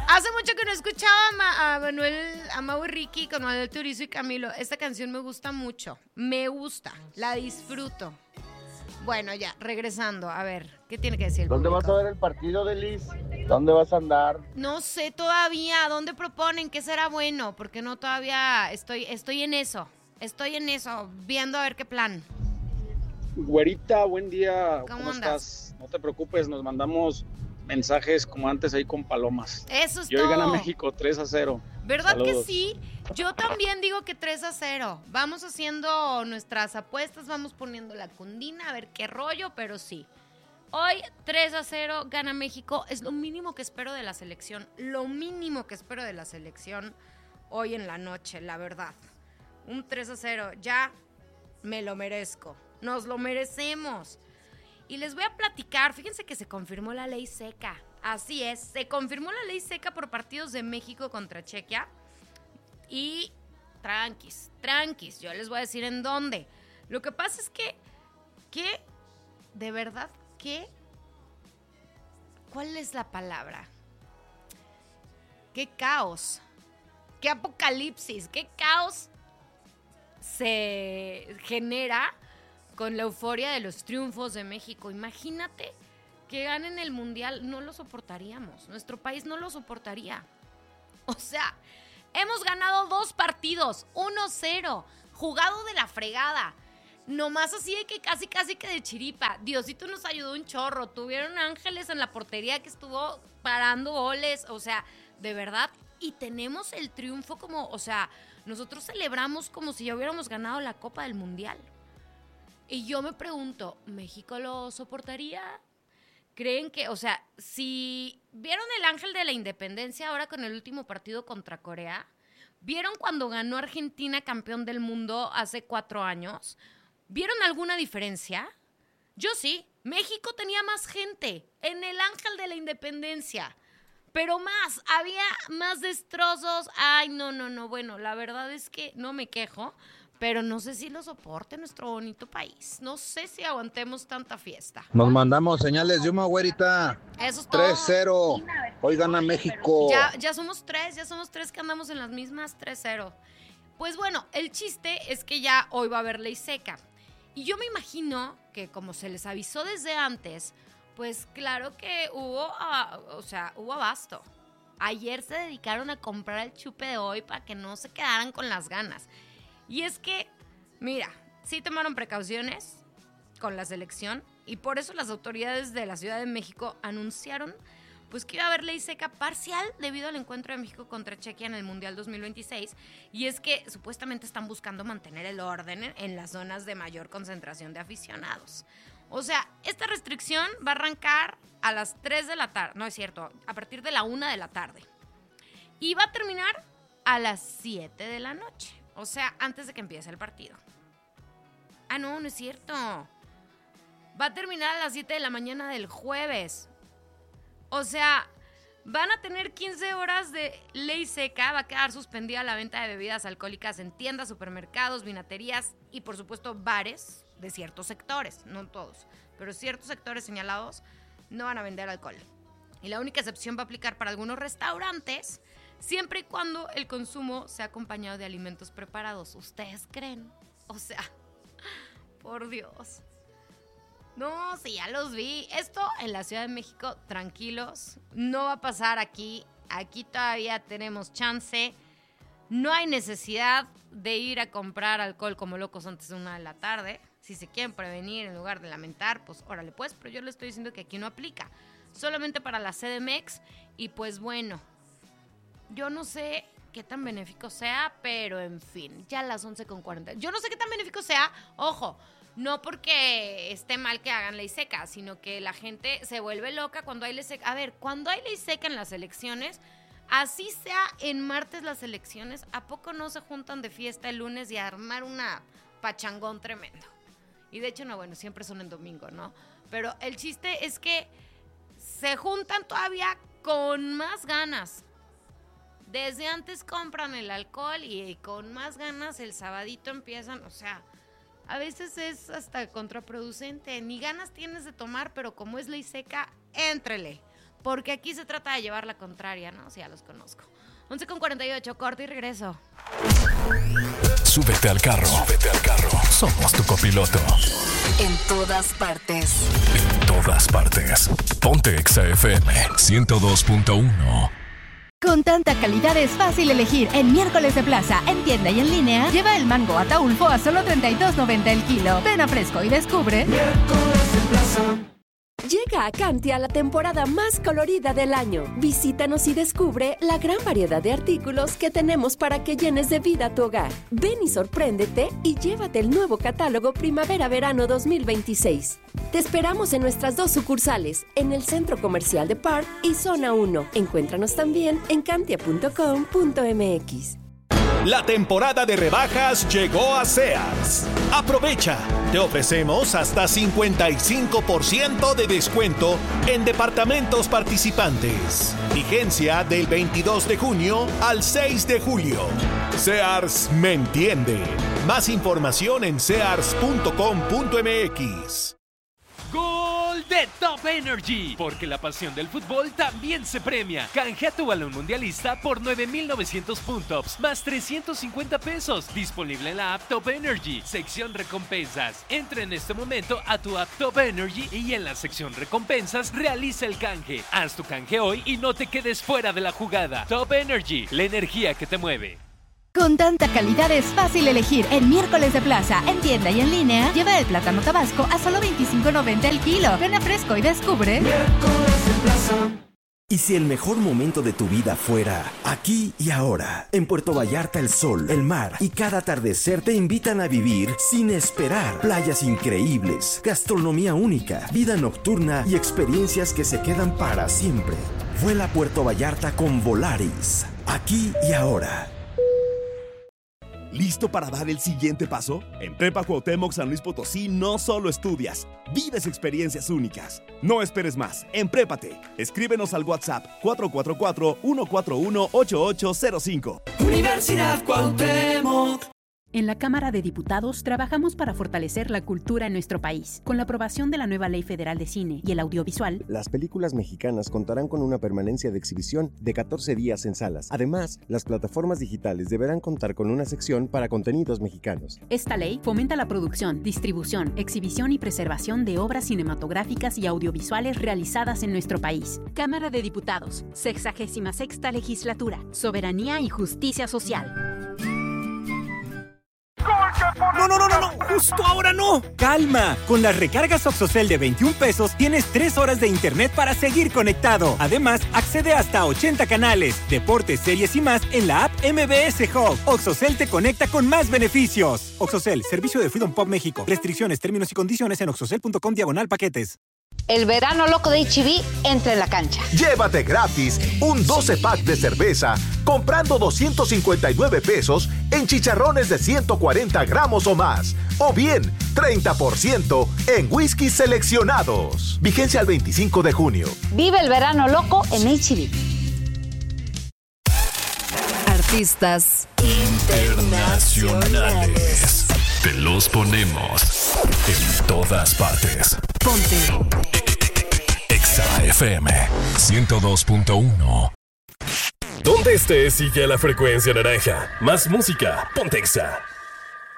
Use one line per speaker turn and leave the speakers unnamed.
Hace mucho que no escuchaba a Manuel, a Mau y Ricky con Manuel Turizo y Camilo. Esta canción me gusta mucho. Me gusta. La disfruto. Bueno, ya, regresando. A ver, ¿qué tiene que decir el
¿Dónde
público?
vas a ver el partido, Delis? ¿Dónde vas a andar?
No sé todavía. ¿Dónde proponen? ¿Qué será bueno? Porque no todavía estoy en eso. Estoy en eso, viendo a ver qué plan.
Güerita, buen día.
¿Cómo
estás? No te preocupes, nos mandamos mensajes como antes ahí con palomas.
Eso es
Y hoy
todo.
gana México 3-0.
¿Verdad
Saludos.
que sí? Yo también digo que 3-0. Vamos haciendo nuestras apuestas, vamos poniendo la cundina, a ver qué rollo, pero sí. Hoy 3-0 gana México. Es lo mínimo que espero de la selección. Lo mínimo que espero de la selección hoy en la noche, la verdad. Un 3-0. Ya me lo merezco. Nos lo merecemos. Y les voy a platicar. Fíjense que se confirmó la ley seca. Así es. Se confirmó la ley seca por partidos de México contra Chequia. Y tranquis. Yo les voy a decir en dónde. Lo que pasa es que de verdad, ¿cuál es la palabra? Qué caos, qué apocalipsis, qué caos se genera con la euforia de los triunfos de México. Imagínate que ganen el Mundial, no lo soportaríamos, nuestro país no lo soportaría. O sea, hemos ganado 2 partidos, 1-0, jugado de la fregada. Nomás así de que casi que de chiripa. Diosito nos ayudó un chorro. Tuvieron ángeles en la portería que estuvo parando goles. O sea, de verdad. Y tenemos el triunfo como, o sea, nosotros celebramos como si ya hubiéramos ganado la Copa del Mundial. Y yo me pregunto, ¿México lo soportaría? ¿Creen que, o sea, si vieron el ángel de la independencia ahora con el último partido contra Corea? ¿Vieron cuando ganó Argentina campeón del mundo hace 4 años? ¿Vieron alguna diferencia? Yo sí. México tenía más gente en el ángel de la independencia. Pero más, había más destrozos. Ay, no. Bueno, la verdad es que no me quejo, pero no sé si lo soporte nuestro bonito país. No sé si aguantemos tanta fiesta.
Nos mandamos señales de humo, güerita.
Eso es todo.
3-0. Hoy gana México.
Ya somos tres que andamos en las mismas 3-0. Pues bueno, el chiste es que ya hoy va a haber ley seca. Y yo me imagino que como se les avisó desde antes, pues claro que hubo abasto. Ayer se dedicaron a comprar el chupe de hoy para que no se quedaran con las ganas. Y es que, mira, sí tomaron precauciones con la selección y por eso las autoridades de la Ciudad de México anunciaron pues que iba a haber ley seca parcial debido al encuentro de México contra Chequia en el Mundial 2026. Y es que supuestamente están buscando mantener el orden en las zonas de mayor concentración de aficionados. O sea, esta restricción va a arrancar a las 3 de la tarde, no es cierto, a partir de la 1 de la tarde. Y va a terminar a las 7 de la noche, o sea, antes de que empiece el partido. Ah, no es cierto. Va a terminar a las 7 de la mañana del jueves. O sea, van a tener 15 horas de ley seca, va a quedar suspendida la venta de bebidas alcohólicas en tiendas, supermercados, vinaterías y por supuesto bares de ciertos sectores, no todos, pero ciertos sectores señalados no van a vender alcohol. Y la única excepción va a aplicar para algunos restaurantes, siempre y cuando el consumo sea acompañado de alimentos preparados. ¿Ustedes creen? O sea, por Dios. No, sí, ya los vi. Esto en la Ciudad de México, tranquilos. No va a pasar aquí. Aquí todavía tenemos chance. No hay necesidad de ir a comprar alcohol como locos antes de 1 de la tarde. Si se quieren prevenir en lugar de lamentar, pues órale pues. Pero yo les estoy diciendo que aquí no aplica. Solamente para la CDMX. Y pues bueno, yo no sé qué tan benéfico sea, pero en fin, ya a las 11:40. Yo no sé qué tan benéfico sea, ojo. No porque esté mal que hagan ley seca, sino que la gente se vuelve loca cuando hay ley seca. A ver, cuando hay ley seca en las elecciones, así sea en martes las elecciones, ¿a poco no se juntan de fiesta el lunes y a armar una pachangón tremendo? Y de hecho, no, bueno, siempre son en domingo, ¿no? Pero el chiste es que se juntan todavía con más ganas. Desde antes compran el alcohol y con más ganas el sabadito empiezan, o sea... A veces es hasta contraproducente. Ni ganas tienes de tomar, pero como es ley seca, éntrele. porque aquí se trata de llevar la contraria, ¿no? Sí, ya los conozco. 11:48, corte y regreso.
Súbete al carro. Somos tu copiloto.
En todas partes.
Ponte Exa FM 102.1.
Con tanta calidad es fácil elegir. En miércoles de plaza, en tienda y en línea, lleva el mango Ataulfo a solo $32.90 el kilo. Ven a Fresco y descubre. Miércoles de plaza.
Llega a Cantia la temporada más colorida del año. Visítanos y descubre la gran variedad de artículos que tenemos para que llenes de vida tu hogar. Ven y sorpréndete y llévate el nuevo catálogo Primavera-Verano 2026. Te esperamos en nuestras 2 sucursales, en el Centro Comercial de Park y Zona 1. Encuéntranos también en cantia.com.mx.
La temporada de rebajas llegó a Sears. Aprovecha. Te ofrecemos hasta 55% de descuento en departamentos participantes. Vigencia del 22 de junio al 6 de julio. Sears me entiende. Más información en sears.com.mx.
¡Gol de Top Energy! Porque la pasión del fútbol también se premia. Canjea tu balón mundialista por 9,900 puntos más 350 pesos. Disponible en la app Top Energy, sección recompensas. Entra en este momento a tu app Top Energy y en la sección recompensas realiza el canje. Haz tu canje hoy y no te quedes fuera de la jugada. Top Energy, la energía que te mueve.
Con tanta calidad es fácil elegir. En miércoles de plaza, en tienda y en línea, lleva el plátano tabasco a solo $25.90 el kilo. Ven a Fresco y descubre. Miércoles de plaza.
¿Y si el mejor momento de tu vida fuera aquí y ahora? En Puerto Vallarta el sol, el mar y cada atardecer te invitan a vivir sin esperar. Playas increíbles, gastronomía única, vida nocturna y experiencias que se quedan para siempre. Vuela a Puerto Vallarta con Volaris. Aquí y ahora.
¿Listo para dar el siguiente paso? En Prepa Cuauhtémoc San Luis Potosí no solo estudias, vives experiencias únicas. No esperes más, emprépate. Escríbenos al WhatsApp 444-141-8805.
Universidad Cuauhtémoc.
En la Cámara de Diputados trabajamos para fortalecer la cultura en nuestro país. Con la aprobación de la nueva Ley Federal de Cine y el Audiovisual,
las películas mexicanas contarán con una permanencia de exhibición de 14 días en salas. Además, las plataformas digitales deberán contar con una sección para contenidos mexicanos.
Esta ley fomenta la producción, distribución, exhibición y preservación de obras cinematográficas y audiovisuales realizadas en nuestro país. Cámara de Diputados, 66ª Legislatura, Soberanía y Justicia Social.
No, justo ahora no. Calma, con las recargas Oxocel de 21 pesos tienes 3 horas de internet para seguir conectado. Además, accede hasta 80 canales, deportes, series y más en la app MBS Hub. Oxocel te conecta con más beneficios. Oxocel, servicio de Freedom Pop México. Restricciones, términos y condiciones en oxocel.com/paquetes.
El verano loco de H-E-B entra en la cancha.
Llévate gratis un 12-pack de cerveza comprando 259 pesos en chicharrones de 140 gramos o más. O bien, 30% en whisky seleccionados. Vigencia al 25 de junio.
Vive el verano loco en H-E-B.
Artistas internacionales.
Te los ponemos en todas partes.
Ponte
Exa FM 102.1.
Donde estés, sigue la frecuencia naranja. Más música, ponte Exa.